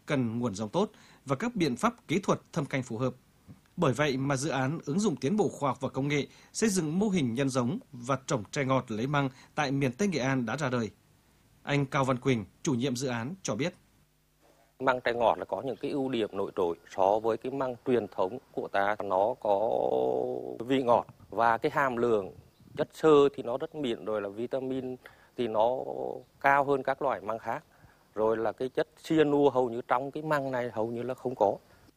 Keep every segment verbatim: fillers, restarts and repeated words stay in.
cần nguồn giống tốt và các biện pháp kỹ thuật thâm canh phù hợp. Bởi vậy mà dự án ứng dụng tiến bộ khoa học và công nghệ xây dựng mô hình nhân giống và trồng tre ngọt lấy măng tại miền Tây Nghệ An đã ra đời. Anh Cao Văn Quỳnh, chủ nhiệm dự án cho biết. Măng tre ngọt là có những cái ưu điểm nổi trội so với cái măng truyền thống của ta. Nó có vị ngọt và cái hàm lượng chất xơ thì nó rất mịn, rồi là vitamin thì nó cao hơn các loại măng khác. Rồi là cái chất cyanua hầu như trong cái măng này hầu như là không có.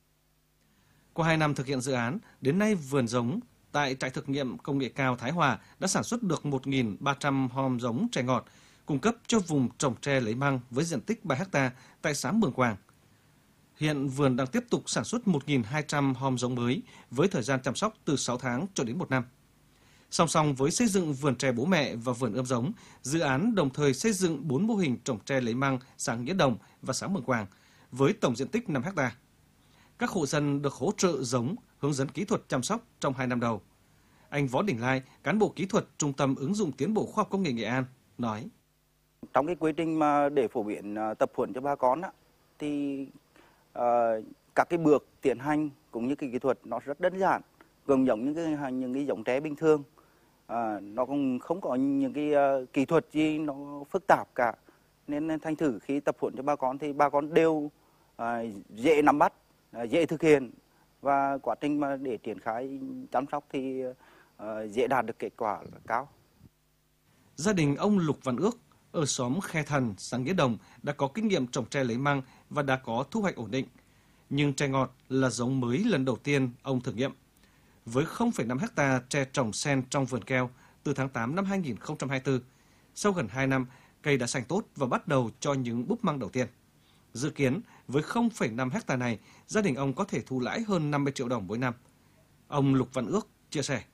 Qua hai năm thực hiện dự án, đến nay vườn giống tại trại thực nghiệm công nghệ cao Thái Hòa đã sản xuất được một nghìn ba trăm hom giống tre ngọt, cung cấp cho vùng trồng tre lấy măng với diện tích ba héc ta tại xã Mường Quàng. Hiện vườn đang tiếp tục sản xuất một nghìn hai trăm hom giống mới với thời gian chăm sóc từ sáu tháng cho đến một năm. Song song với xây dựng vườn tre bố mẹ và vườn ươm giống, dự án đồng thời xây dựng bốn mô hình trồng tre lấy măng xã Nghĩa Đồng và xã Mường Quàng với tổng diện tích năm héc ta. Các hộ dân được hỗ trợ giống, hướng dẫn kỹ thuật chăm sóc trong hai năm đầu. Anh Võ Đình Lai, cán bộ kỹ thuật Trung tâm ứng dụng tiến bộ khoa học công nghệ Nghệ An, nói: Trong cái quy trình mà để phổ biến tập huấn cho bà con á, thì uh, các cái bước tiến hành cũng như cái kỹ thuật nó rất đơn giản, gần giống những cái những cái giống tre bình thường. Uh, nó cũng không có những cái uh, kỹ thuật gì nó phức tạp cả, nên thành thử khi tập huấn cho bà con thì bà con đều uh, dễ nắm bắt, uh, dễ thực hiện, và quá trình mà để triển khai chăm sóc thì uh, dễ đạt được kết quả cao. Gia đình ông Lục Văn Ước ở xóm Khe Thần, xã Nghĩa Đồng đã có kinh nghiệm trồng tre lấy măng và đã có thu hoạch ổn định. Nhưng tre ngọt là giống mới lần đầu tiên ông thử nghiệm. Với không phẩy năm héc ta tre trồng xen trong vườn keo từ tháng tám năm hai nghìn không trăm hai mươi tư, sau gần hai năm, cây đã xanh tốt và bắt đầu cho những búp măng đầu tiên. Dự kiến, với không phẩy năm héc ta này, gia đình ông có thể thu lãi hơn năm mươi triệu đồng mỗi năm. Ông Lục Văn Ước chia sẻ.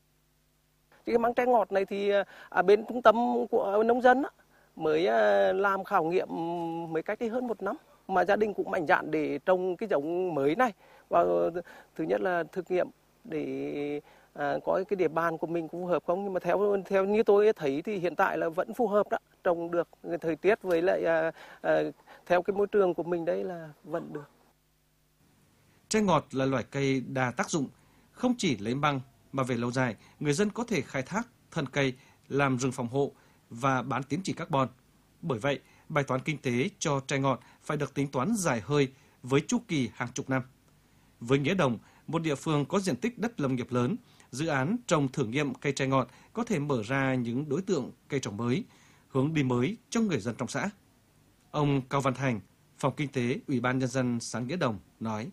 Cái măng tre ngọt này thì ở bên trung tâm của nông dân á, mới làm khảo nghiệm mới cách đây hơn một năm, mà gia đình cũng mạnh dạn để trồng cái giống mới này. Và thứ nhất là thực nghiệm để à, có cái địa bàn của mình cũng phù hợp không, nhưng mà theo theo như tôi thấy thì hiện tại là vẫn phù hợp đó, trồng được thời tiết với lại à, à, theo cái môi trường của mình đấy là vẫn được. Tre ngọt là loài cây đa tác dụng, không chỉ lấy măng mà về lâu dài, người dân có thể khai thác thân cây làm rừng phòng hộ và bán tín chỉ carbon. Bởi vậy, bài toán kinh tế cho tre ngọt phải được tính toán dài hơi với chu kỳ hàng chục năm. Với Nghĩa Đồng, một địa phương có diện tích đất lâm nghiệp lớn, dự án trồng thử nghiệm cây tre ngọt có thể mở ra những đối tượng cây trồng mới, hướng đi mới cho người dân trong xã. Ông Cao Văn Thành, Phòng Kinh tế Ủy ban Nhân dân xã Nghĩa Đồng nói: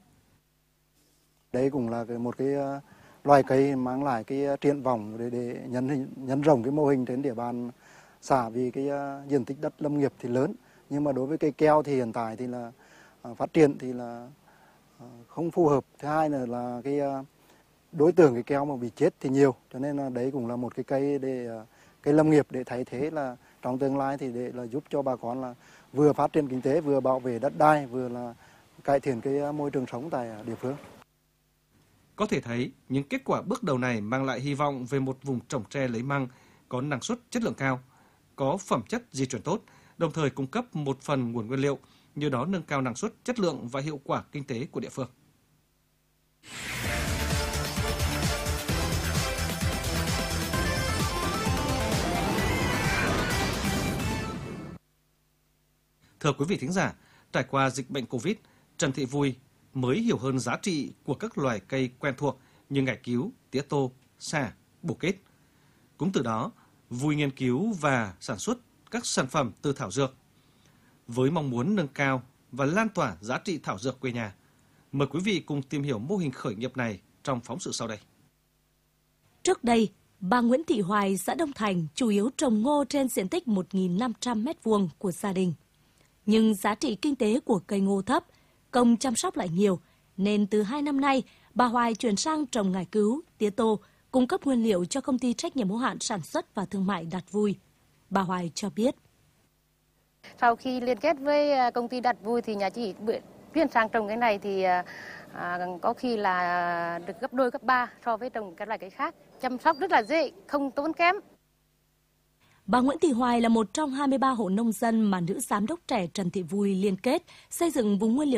Đây cũng là một cái loài cây mang lại cái triển vọng để, để nhân nhân rộng cái mô hình trên địa bàn xã, vì cái uh, diện tích đất lâm nghiệp thì lớn, nhưng mà đối với cây keo thì hiện tại thì là uh, phát triển thì là uh, không phù hợp. Thứ hai là là cái uh, đối tượng cái keo mà bị chết thì nhiều, cho nên là đấy cũng là một cái cây để uh, cây lâm nghiệp để thay thế là trong tương lai thì để là giúp cho bà con là vừa phát triển kinh tế, vừa bảo vệ đất đai, vừa là cải thiện cái uh, môi trường sống tại địa phương. Có thể thấy, những kết quả bước đầu này mang lại hy vọng về một vùng trồng tre lấy măng có năng suất chất lượng cao, có phẩm chất di truyền tốt, đồng thời cung cấp một phần nguồn nguyên liệu, như đó nâng cao năng suất, chất lượng và hiệu quả kinh tế của địa phương. Thưa quý vị thính giả, trải qua dịch bệnh Covid, Trần Thị Vui mới hiểu hơn giá trị của các loài cây quen thuộc như ngải cứu, tía tô, sả, bồ kết. Cũng từ đó, Vui nghiên cứu và sản xuất các sản phẩm từ thảo dược. Với mong muốn nâng cao và lan tỏa giá trị thảo dược quê nhà, mời quý vị cùng tìm hiểu mô hình khởi nghiệp này trong phóng sự sau đây. Trước đây, bà Nguyễn Thị Hoài, xã Đông Thành chủ yếu trồng ngô trên diện tích một nghìn năm trăm mét vuông của gia đình. Nhưng giá trị kinh tế của cây ngô thấp, công chăm sóc lại nhiều, nên từ hai năm nay, bà Hoài chuyển sang trồng ngải cứu, tía tô, cung cấp nguyên liệu cho công ty trách nhiệm hữu hạn sản xuất và thương mại Đạt Vui. Bà Hoài cho biết. Sau khi liên kết với công ty Đạt Vui thì nhà chị chuyển sang trồng cái này thì à, có khi là được gấp đôi, gấp ba so với trồng các loại cây khác. Chăm sóc rất là dễ, không tốn kém. Bà Nguyễn Thị Hoài là một trong hai mươi ba hộ nông dân mà nữ giám đốc trẻ Trần Thị Vui liên kết xây dựng vùng nguyên liệu